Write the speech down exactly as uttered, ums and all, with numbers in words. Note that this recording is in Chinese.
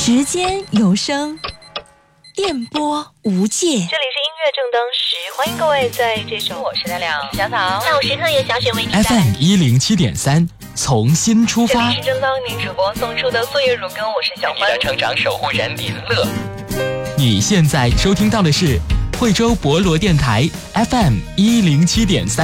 时间有声，电波无界。这里是音乐正当时，欢迎各位在这首我是大亮小草下午时刻由小雪为您带来 F M 一零七点三，从新出发。 这里是正当您主播送出的岁月如歌，我是小欢。 你的成长守护人李乐。 你现在收听到的是惠州博罗电台 F M 一零七点三。